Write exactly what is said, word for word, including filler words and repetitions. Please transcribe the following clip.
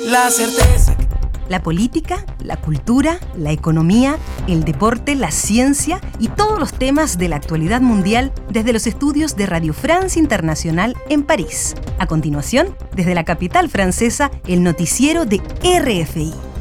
La certeza. La política, la cultura, la economía, el deporte, la ciencia y todos los temas de la actualidad mundial desde los estudios de Radio France Internacional en París. A continuación, desde la capital francesa, el noticiero de R F I.